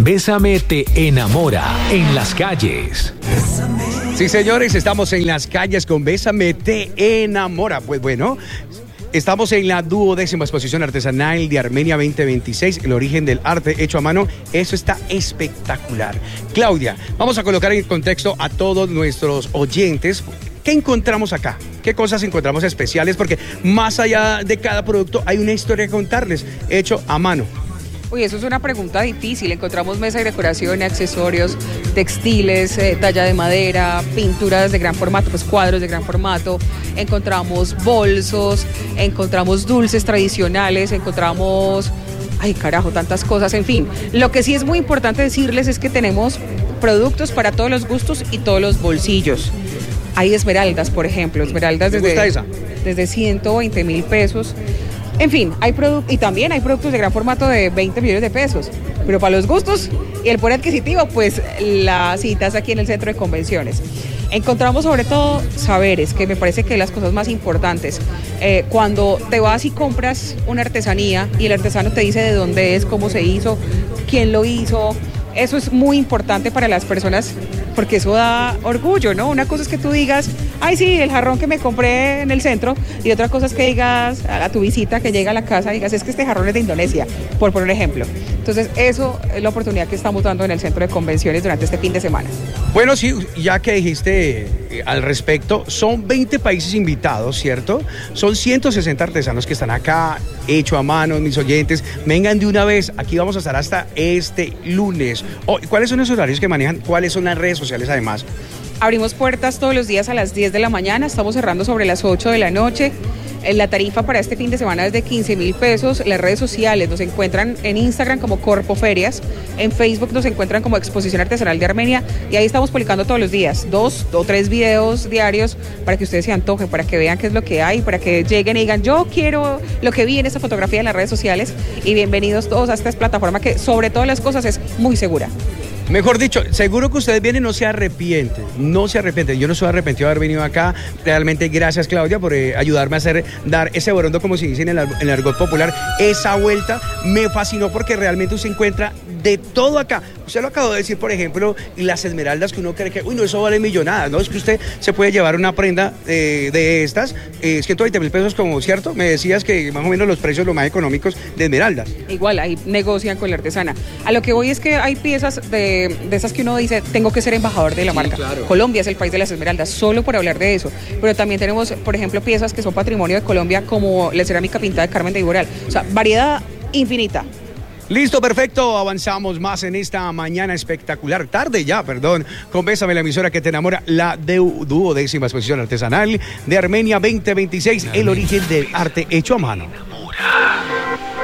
Bésame te enamora en las calles. Sí, señores, estamos en las calles con Bésame te enamora. Pues bueno, estamos en la 12ª exposición artesanal de Armenia 2026, el origen del arte hecho a mano. Eso está espectacular. Claudia, vamos a colocar en contexto a todos nuestros oyentes. ¿Qué encontramos acá? ¿Qué cosas encontramos especiales? Porque más allá de cada producto hay una historia que contarles, hecho a mano. Uy, eso es una pregunta difícil. Encontramos mesa y decoración, accesorios, textiles, talla de madera, pinturas de gran formato, pues cuadros de gran formato. Encontramos bolsos, encontramos dulces tradicionales, encontramos... Ay, carajo, tantas cosas, en fin. Lo que sí es muy importante decirles es que tenemos productos para todos los gustos y todos los bolsillos. Hay esmeraldas, por ejemplo, esmeraldas desde 120.000 pesos. En fin, y también hay productos de gran formato de 20 millones de pesos, pero para los gustos y el poder adquisitivo, pues las citas aquí en el centro de convenciones. Encontramos sobre todo saberes, que me parece que las cosas más importantes. Cuando te vas y compras una artesanía y el artesano te dice de dónde es, cómo se hizo, quién lo hizo, eso es muy importante para las personas porque eso da orgullo, ¿no? Una cosa es que tú digas, ay sí, el jarrón que me compré en el centro, y otra cosa es que digas a tu visita que llega a la casa, digas, es que este jarrón es de Indonesia, por poner un ejemplo. Entonces eso es la oportunidad que estamos dando en el centro de convenciones durante este fin de semana. Bueno, sí, ya que dijiste al respecto, son 20 países invitados, ¿cierto? Son 160 artesanos que están acá, hecho a mano, mis oyentes. Vengan de una vez, aquí vamos a estar hasta este lunes. ¿Cuáles son los horarios que manejan? ¿Cuáles son las redes sociales además? Abrimos puertas todos los días a las 10 de la mañana, estamos cerrando sobre las 8 de la noche. La tarifa para este fin de semana es de 15.000 pesos. Las redes sociales nos encuentran en Instagram como Corpo Ferias, en Facebook nos encuentran como Exposición Artesanal de Armenia y ahí estamos publicando todos los días 2 o 3 videos diarios para que ustedes se antojen, para que vean qué es lo que hay, para que lleguen y digan yo quiero lo que vi en esta fotografía en las redes sociales y bienvenidos todos a esta plataforma que sobre todas las cosas es muy segura. Mejor dicho, seguro que ustedes vienen y no se arrepienten. Yo no soy arrepentido de haber venido acá. Realmente gracias, Claudia, por ayudarme a dar ese borondo, como se dice en el argot popular. Esa vuelta me fascinó porque realmente usted encuentra de todo acá. Usted lo acabó de decir, por ejemplo, las esmeraldas que uno cree que, no, eso vale millonadas, ¿no? Es que usted se puede llevar una prenda de estas, 120.000 pesos, como cierto, me decías que más o menos los precios los más económicos de esmeraldas. Igual, ahí negocian con la artesana. A lo que voy es que hay piezas de esas que uno dice, tengo que ser embajador de la marca. Claro. Colombia es el país de las esmeraldas, solo por hablar de eso. Pero también tenemos, por ejemplo, piezas que son patrimonio de Colombia, como la cerámica pintada de Carmen de Iboral. O sea, variedad infinita. Listo, perfecto, avanzamos más en esta mañana espectacular, tarde ya, perdón, con Bésame, la emisora que te enamora, la 12ª exposición artesanal de Armenia 2026, el origen del arte hecho a mano.